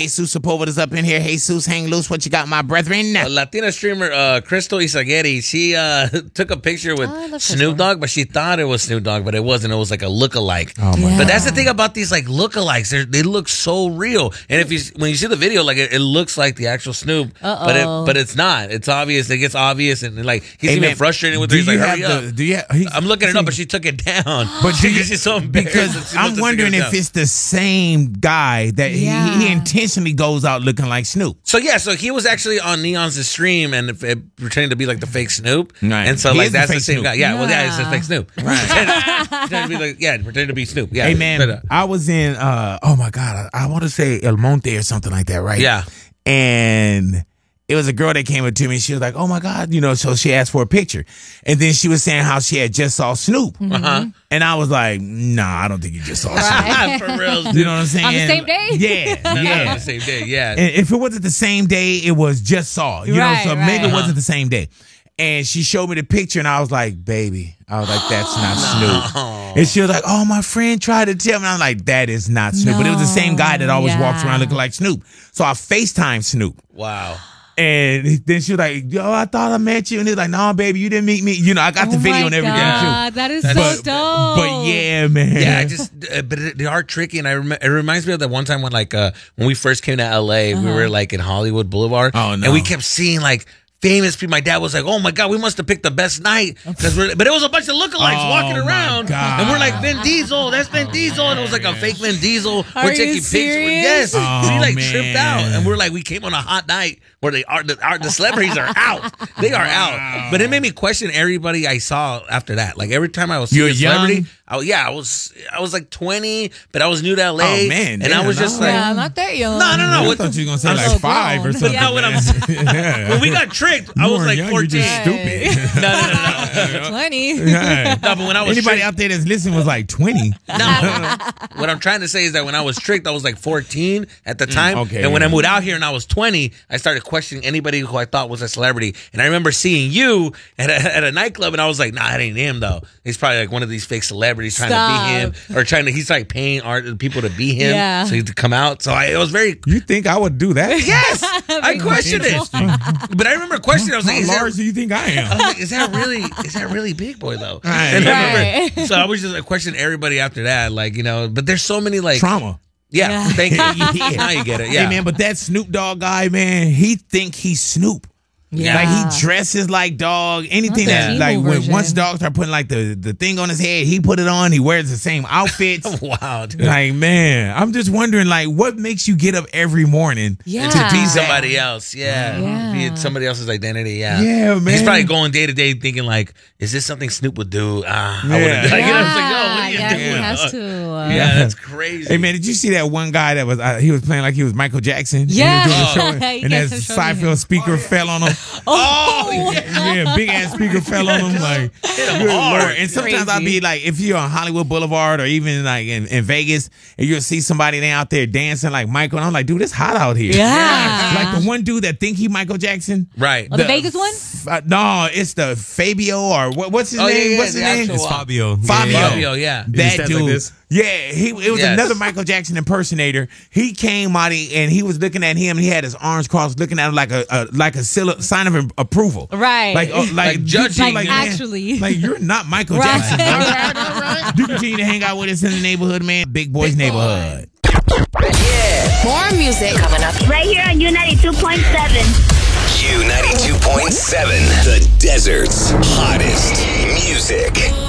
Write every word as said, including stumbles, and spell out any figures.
Jesus Sepulveda's up in here. Jesus, hang loose. What you got, my brethren? A Latina streamer, uh, Crystal Izaguirre, she uh, took a picture with Oh, Snoop Dogg, but she thought it was Snoop Dogg, but it wasn't. It was like a lookalike. Oh, my Yeah. But that's the thing about these like lookalikes. They're, they look so real. And if you when you see the video, like it, it looks like the actual Snoop, Uh-oh. but it but it's not. It's obvious. It gets obvious, and like he's Hey, even man, frustrated with her. do He's like, you hurry have up. the- do you have- he- I'm looking it up, but she took it down. But do you, she's so embarrassed. that because she I'm wants to wondering take it if down. it's the same guy that he, Yeah. he intentionally goes out looking like Snoop. So yeah, so he was actually on Neon's stream and it, it pretending to be like the fake Snoop, Right. and so He like is the that's the, fake same Snoop. guy. Yeah, well, yeah, it's the Yeah. fake Snoop. Right. pretending, pretending to be like, yeah, pretending to be Snoop. Yeah. Hey man, But, uh, I was in uh oh my god, I, I want to say El Monte or something like that, right? Yeah. And it was a girl that came up to me. She was like, "Oh my god," you know. So she asked for a picture, and then she was saying how she had just saw Snoop, uh-huh. and I was like, "Nah, I don't think you just saw Snoop." Right. For real, dude. You know what I'm saying? On the same day? Yeah, No, no, yeah. on the same day. Yeah. And if it wasn't the same day, it was just saw. You Right, know, so right. maybe it Uh-huh. wasn't the same day. And she showed me the picture, and I was like, "Baby," I was like, "That's not Snoop." And she was like, "Oh, my friend tried to tell me." I'm like, "That is not Snoop." But it was the same guy that always walks Yeah. around looking like Snoop. So I FaceTimed Snoop. Wow. And then she was like, "Yo, I thought I met you." And he's like, "No, baby, you didn't meet me." You know, I got the Oh video my and everything God, too. that is That's- so dope. But yeah, man. Yeah, I just, uh, but it, they are tricky, and I rem- it reminds me of that one time when, like, uh, when we first came to L A, we were like in Hollywood Boulevard, Oh, no. and we kept seeing like famous people. My dad was like, "Oh my god, we must have picked the best night," because we're, but it was a bunch of lookalikes Oh, walking my around, God. and we're like, "Vin Diesel, that's Vin Diesel," and it was like a fake Vin Diesel. Are we're you taking pictures. serious? Yes, Oh, we like man. tripped out, and we're like, we came on a hot night where they are the, are, the celebrities are out. They are out. But it made me question everybody I saw after that. Like every time I was You seeing were a celebrity. young? I, yeah, I was I was like twenty, but I was new to L A. Oh, man, and I yeah, was just no. like, yeah, not that young. no, no, no. I What thought the- you were gonna say I'm like so five or grown. something. But now when I'm Yeah. when we got tricked, I You was weren't like young, fourteen. You're just stupid. No, no, no, no. twenty. Right. No, but when I was Anybody tricked, out there that's listening was like twenty. no. What I'm trying to say is that when I was tricked, I was like fourteen at the time. okay, and when yeah. I moved out here and I was twenty, I started questioning anybody who I thought was a celebrity. And I remember seeing you at a, at a nightclub, and I was like, nah, that ain't him, though. He's probably like one of these fake celebrities trying Stop. to be him. Or trying to, he's like paying art people to be him. Yeah. So he to come out. So I, it was very, You think I would do that? yes, I questioned it. But I remember questioning, I was like, How is that, large do you think I I was am? like, is that really, is that really big boy, though? Right. And I remember, Right. so I was just like questioning everybody after that. Like, you know, but there's so many like, Trauma. yeah, Yeah. thank you. Yeah. Now you get it. Yeah, Hey man, but that Snoop Dogg guy, man, he think he's Snoop. Yeah. Like he dresses like dog. Anything Not the that evil like when version. once dogs start putting like the, the thing on his head, he put it on. He wears the same outfits. wow, dude. Like man, I'm just wondering like what makes you get up every morning Yeah. to be Somebody else, yeah. Yeah. Be it somebody else's identity, yeah. Yeah, He's man. probably going day to day thinking like, is this something Snoop would do? Ah, I Yeah. wouldn't. Like, you know, it's like, Yeah, yo, what are you yeah, doing? he has to. uh, Yeah, that's crazy. Hey man, did you see that one guy that was uh, he was playing like he was Michael Jackson? Yeah. He was doing the show, He and kept that showing him. Seinfeld speaker fell on him. Oh, Yeah, big ass speaker fell on him like him good hard. Lord. And sometimes I'll be like, if you're on Hollywood Boulevard or even like in, in Vegas, and you'll see somebody there out there dancing like Michael, and I'm like, dude, it's hot out here. Yeah. Like the one dude that think he Michael Jackson. Right. Oh, the Vegas one? Uh, no, it's the Fabio or what, what's his Oh, yeah, name? yeah, what's his the name? actual- It's Fabio. Fabio. Fabio, yeah. He That stands dude. like this? Yeah, he it was Yes. another Michael Jackson impersonator. He came out and he was looking at him and he had his arms crossed, looking at him like a, a like a sil- sign of approval. Right. Like uh, like, Like judging. like, Like, man, actually. like you're not Michael Right. Jackson. All right, all right. You continue to hang out with us in the neighborhood, man. Big Boys Neighborhood. More music Coming up Right here on U ninety-two point seven. U ninety-two point seven, the desert's hottest music.